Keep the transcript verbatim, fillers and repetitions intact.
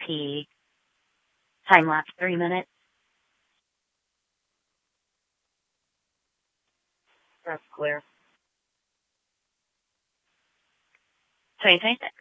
T. Time lapse three minutes. That's clear. So I think